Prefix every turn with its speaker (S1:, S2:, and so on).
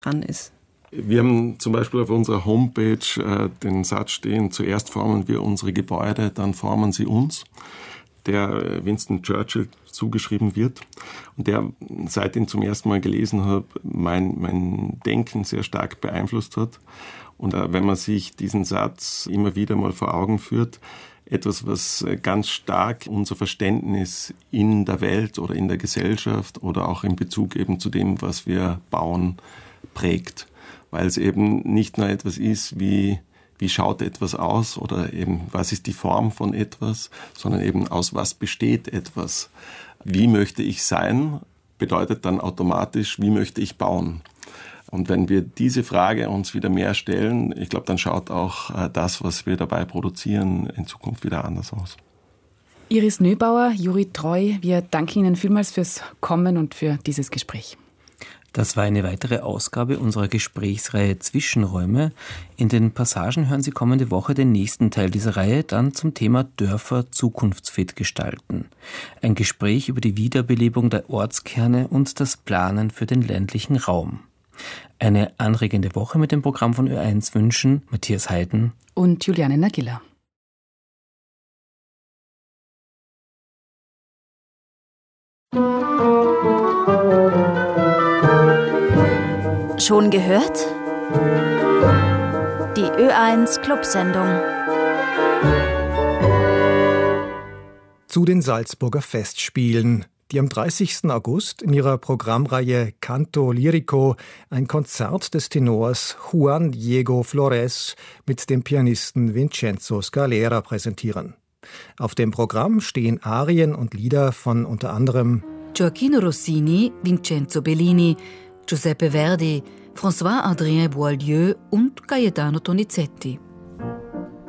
S1: dran ist.
S2: Wir haben zum Beispiel auf unserer Homepage den Satz stehen: Zuerst formen wir unsere Gebäude, dann formen sie uns, der Winston Churchill zugeschrieben wird und der, seit ich ihn zum ersten Mal gelesen habe, mein Denken sehr stark beeinflusst hat. Und wenn man sich diesen Satz immer wieder mal vor Augen führt, etwas, was ganz stark unser Verständnis in der Welt oder in der Gesellschaft oder auch in Bezug eben zu dem, was wir bauen, prägt. Weil es eben nicht nur etwas ist, wie schaut etwas aus oder eben was ist die Form von etwas, sondern eben aus was besteht etwas. Wie möchte ich sein, bedeutet dann automatisch, wie möchte ich bauen. Und wenn wir diese Frage uns wieder mehr stellen, ich glaube, dann schaut auch das, was wir dabei produzieren, in Zukunft wieder anders aus.
S3: Iris Nöbauer, Juri Treu, wir danken Ihnen vielmals fürs Kommen und für dieses Gespräch.
S4: Das war eine weitere Ausgabe unserer Gesprächsreihe Zwischenräume. In den Passagen hören Sie kommende Woche den nächsten Teil dieser Reihe, dann zum Thema Dörfer zukunftsfit gestalten. Ein Gespräch über die Wiederbelebung der Ortskerne und das Planen für den ländlichen Raum. Eine anregende Woche mit dem Programm von Ö1 wünschen Matthias Heiden
S3: und Juliane Nagilla.
S5: Schon gehört? Die Ö1 Clubsendung.
S6: Zu den Salzburger Festspielen, die am 30. August in ihrer Programmreihe Canto Lirico ein Konzert des Tenors Juan Diego Flores mit dem Pianisten Vincenzo Scalera präsentieren. Auf dem Programm stehen Arien und Lieder von unter anderem
S7: Gioacchino Rossini, Vincenzo Bellini, Giuseppe Verdi, François-Adrien Boieldieu und Gaetano Donizetti.